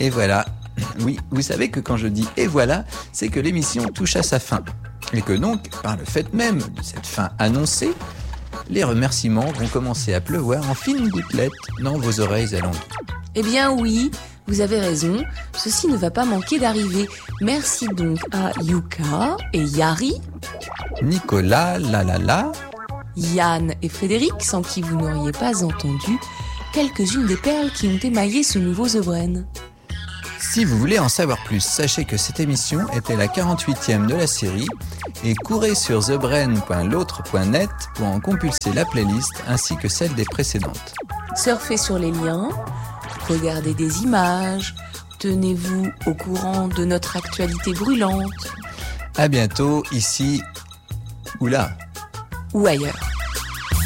Et voilà. Oui, vous savez que quand je dis « et voilà », c'est que l'émission touche à sa fin. Et que donc, par le fait même de cette fin annoncée, les remerciements vont commencer à pleuvoir en fines gouttelettes dans vos oreilles alentours. Eh bien oui, vous avez raison, ceci ne va pas manquer d'arriver. Merci donc à Yuka et Yari, Nicolas, Lalala, Yann et Frédéric, sans qui vous n'auriez pas entendu quelques-unes des perles qui ont émaillé ce nouveau The Brain. Si vous voulez en savoir plus, sachez que cette émission était la 48e de la série et courez sur thebrain.l'autre.net pour en compulser la playlist ainsi que celle des précédentes. Surfez sur les liens, regardez des images, tenez-vous au courant de notre actualité brûlante. À bientôt, ici ou là. Ou ailleurs.